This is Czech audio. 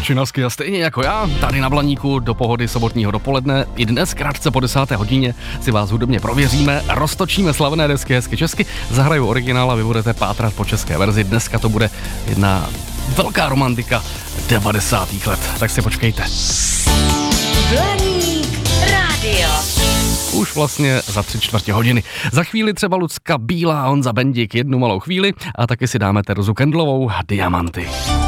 Šinavsky a stejně jako já, tady na Blaníku do pohody sobotního dopoledne. I dnes krátce po 10. hodině si vás hudebně prověříme, roztočíme slavné desky hezky česky, zahraju originál a vy budete pátrat po české verzi. Dneska to bude jedna velká romantika 90. let, tak si počkejte. Blaník rádio. Už vlastně za 3/4 hodiny. Za chvíli třeba Lucka Bílá, Honza Bendik, jednu malou chvíli a taky si dáme Terezu Kendlovou Diamanty.